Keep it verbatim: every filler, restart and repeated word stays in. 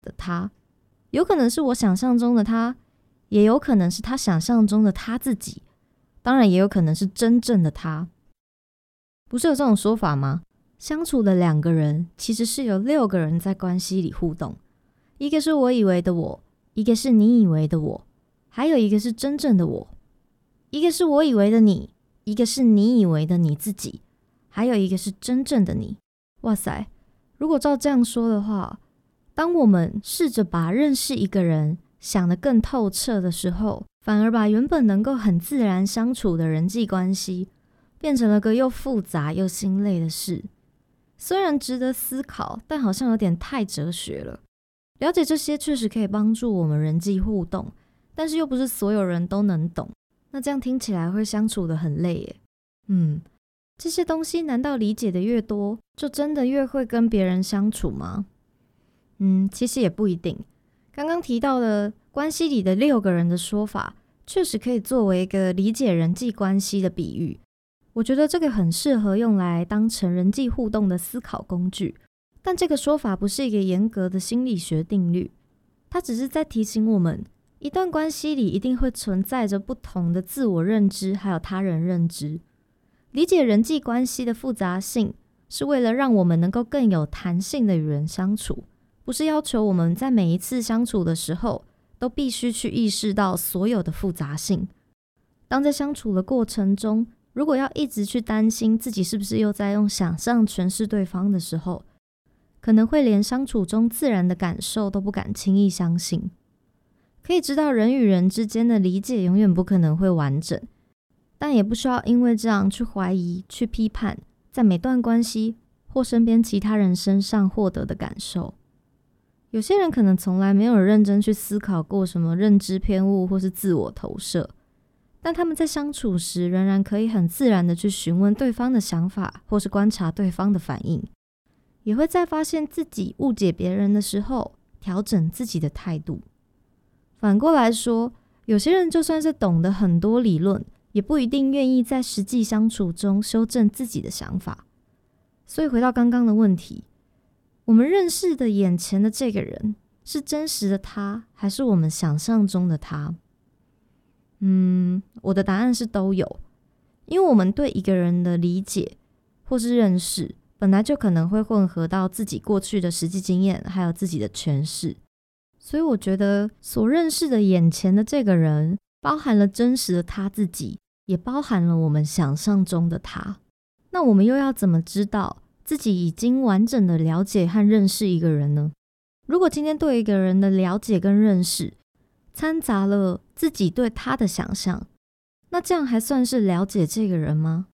的他，有可能是我想象中的他，也有可能是他想象中的他自己，当然也有可能是真正的他。不是有这种说法吗？相处的两个人其实是有六个人在关系里互动，一个是我以为的我，一个是你以为的我，还有一个是真正的我。一个是我以为的你，一个是你以为的你自己，还有一个是真正的你。哇塞，如果照这样说的话，当我们试着把认识一个人想得更透彻的时候，反而把原本能够很自然相处的人际关系变成了个又复杂又心累的事。虽然值得思考，但好像有点太哲学了。了解这些确实可以帮助我们人际互动，但是又不是所有人都能懂，那这样听起来会相处得很累耶。嗯，这些东西难道理解的越多，就真的越会跟别人相处吗？嗯，其实也不一定。刚刚提到的关系里的六个人的说法，确实可以作为一个理解人际关系的比喻。我觉得这个很适合用来当成人际互动的思考工具，但这个说法不是一个严格的心理学定律，它只是在提醒我们，一段关系里一定会存在着不同的自我认知还有他人认知。理解人际关系的复杂性，是为了让我们能够更有弹性的与人相处，不是要求我们在每一次相处的时候都必须去意识到所有的复杂性。当在相处的过程中，如果要一直去担心自己是不是又在用想象诠释对方的时候，可能会连相处中自然的感受都不敢轻易相信。可以知道人与人之间的理解永远不可能会完整，但也不需要因为这样去怀疑、去批判在每段关系或身边其他人身上获得的感受。有些人可能从来没有认真去思考过什么认知偏误或是自我投射，但他们在相处时仍然可以很自然的去询问对方的想法，或是观察对方的反应，也会在发现自己误解别人的时候调整自己的态度。反过来说，有些人就算是懂得很多理论，也不一定愿意在实际相处中修正自己的想法。所以回到刚刚的问题，我们认识的眼前的这个人，是真实的他，还是我们想象中的他？嗯，我的答案是都有。因为我们对一个人的理解或是认识，本来就可能会混合到自己过去的实际经验，还有自己的诠释。所以我觉得所认识的眼前的这个人，包含了真实的他自己，也包含了我们想象中的他。那我们又要怎么知道自己已经完整的了解和认识一个人呢？如果今天对一个人的了解跟认识掺杂了自己对他的想象，那这样还算是了解这个人吗？